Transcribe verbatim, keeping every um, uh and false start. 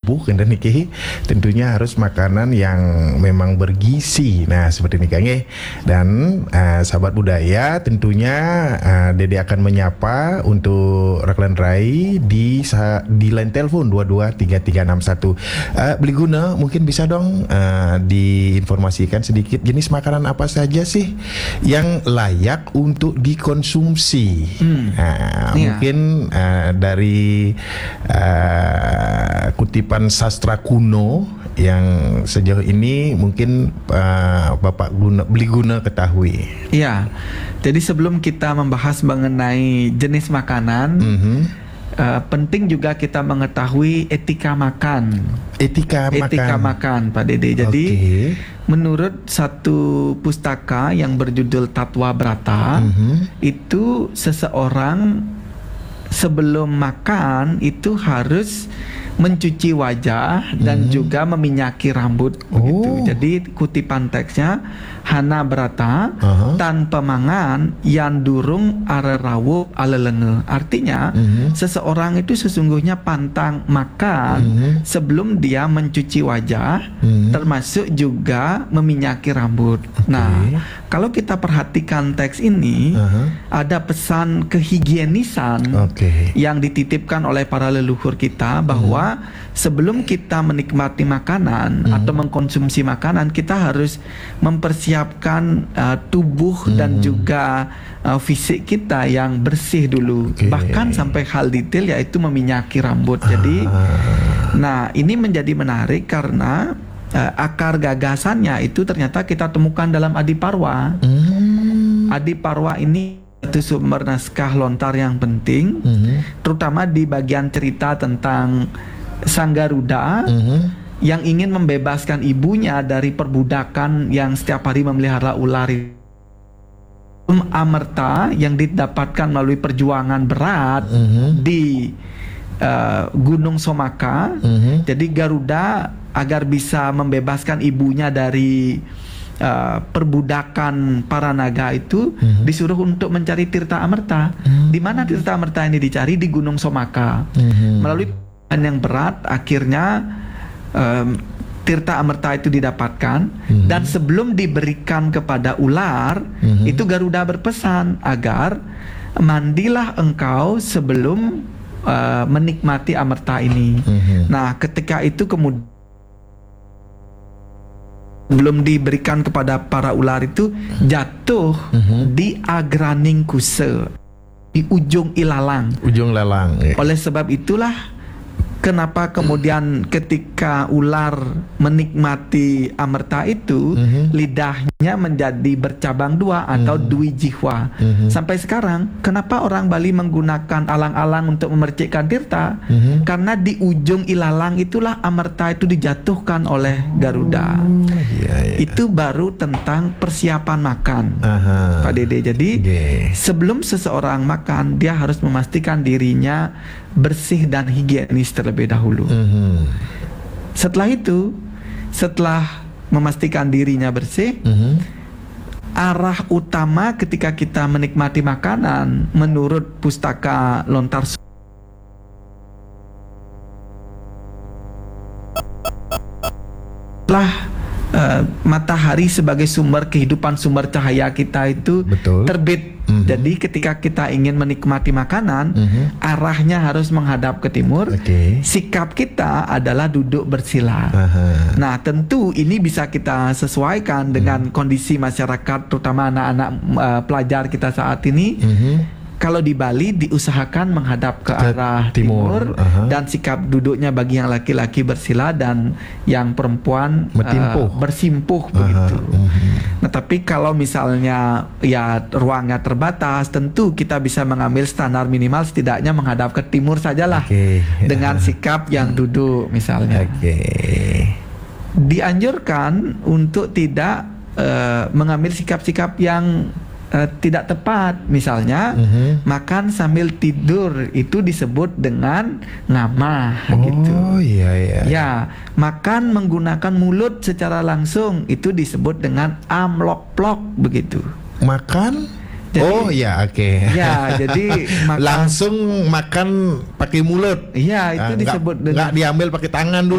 tubuh dan niki tentunya harus makanan yang memang bergizi. Nah, seperti ini Kang ya. Dan uh, sahabat budaya tentunya uh, Dede akan menyapa untuk Raklan Rai di di line telepon dua dua tiga tiga enam satu. Uh, beli guna mungkin bisa dong uh, diinformasikan sedikit jenis makanan apa saja sih yang layak untuk dikonsumsi. Hmm. Nah, iya. Mungkin uh, dari uh, kutipan sastra kuno yang sejauh ini mungkin uh, Bapak guna, beli guna ketahui. Iya. Jadi sebelum kita membahas mengenai jenis makanan, mm-hmm. uh, penting juga kita mengetahui etika makan. Etika, etika makan. makan, Pak Dede. Jadi okay. menurut satu pustaka yang berjudul Tatwa Brata, mm-hmm. itu seseorang sebelum makan itu harus mencuci wajah dan hmm. juga meminyaki rambut begitu. Oh. Jadi kutipan teksnya Hana Brata uh-huh. tanpa mangan yang durung are rawuh alelenge. Artinya uh-huh. seseorang itu sesungguhnya pantang makan uh-huh. sebelum dia mencuci wajah uh-huh. termasuk juga meminyaki rambut. Okay. Nah, kalau kita perhatikan teks ini uh-huh. ada pesan kehigienisan okay. yang dititipkan oleh para leluhur kita bahwa uh-huh. sebelum kita menikmati makanan uh-huh. atau mengkonsumsi makanan, kita harus mempersiapkan uh, tubuh uh-huh. dan juga uh, fisik kita yang bersih dulu. Okay. Bahkan sampai hal detail yaitu meminyaki rambut. Uh-huh. Jadi, nah ini menjadi menarik karena uh, akar gagasannya itu ternyata kita temukan dalam Adiparwa. Uh-huh. Adiparwa ini itu sumber naskah lontar yang penting, uh-huh. terutama di bagian cerita tentang Sang Garuda uh-huh. yang ingin membebaskan ibunya dari perbudakan yang setiap hari memelihara ular. Amerta yang didapatkan melalui perjuangan berat uh-huh. di uh, Gunung Somaka. Uh-huh. Jadi Garuda agar bisa membebaskan ibunya dari Uh, perbudakan para naga itu uh-huh. disuruh untuk mencari Tirta Amerta. Uh-huh. Di mana Tirta Amerta ini dicari? Di Gunung Somaka. Uh-huh. Melalui perjalanan yang berat, akhirnya um, Tirta Amerta itu didapatkan. Uh-huh. Dan sebelum diberikan kepada ular, uh-huh. itu Garuda berpesan agar mandilah engkau sebelum uh, menikmati Amerta ini. Uh-huh. Nah, ketika itu kemudian belum diberikan kepada para ular itu jatuh uh-huh. di Agraning Kuse, di ujung ilalang. Ujung lalang. Ya. Oleh sebab itulah kenapa kemudian ketika ular menikmati Amerta itu uh-huh. lidahnya menjadi bercabang dua atau uh-huh. dwi jihwa. Uh-huh. Sampai sekarang kenapa orang Bali menggunakan alang-alang untuk memercikkan Tirta? Uh-huh. Karena di ujung ilalang itulah Amerta itu dijatuhkan oleh Garuda. Uh, iya, iya. Itu baru tentang persiapan makan, uh-huh. Pak Dede. Jadi yeah. sebelum seseorang makan dia harus memastikan dirinya bersih dan higienis terlebih dahulu. Uh-huh. Setelah itu, setelah memastikan dirinya bersih, uh-huh. arah utama ketika kita menikmati makanan menurut pustaka lontar lah uh, matahari sebagai sumber kehidupan, sumber cahaya kita itu betul. Terbit. Mm-hmm. Jadi ketika kita ingin menikmati makanan, mm-hmm. arahnya harus menghadap ke timur. Okay. Sikap kita adalah duduk bersila. Uh-huh. Nah, tentu ini bisa kita sesuaikan dengan mm-hmm. kondisi masyarakat, terutama anak-anak uh, pelajar kita saat ini. Mm-hmm. Kalau di Bali diusahakan menghadap ke arah ke timur, timur uh-huh. dan sikap duduknya bagi yang laki-laki bersila dan yang perempuan uh, bersimpuh uh-huh. begitu. Uh-huh. Nah, tapi kalau misalnya ya ruangnya terbatas, tentu kita bisa mengambil standar minimal setidaknya menghadap ke timur sajalah okay. dengan uh-huh. sikap yang duduk misalnya. Okay. Dianjurkan untuk tidak uh, mengambil sikap-sikap yang Uh, tidak tepat. Misalnya uh-huh. makan sambil tidur itu disebut dengan ngamah. Oh gitu. iya iya. Ya, makan menggunakan mulut secara langsung itu disebut dengan amlok-plok begitu. Makan? Jadi, oh ya oke. Okay. Ya jadi makan, langsung makan pakai mulut. Iya itu nah, disebut nggak, dengan nggak diambil pakai tangan dulu.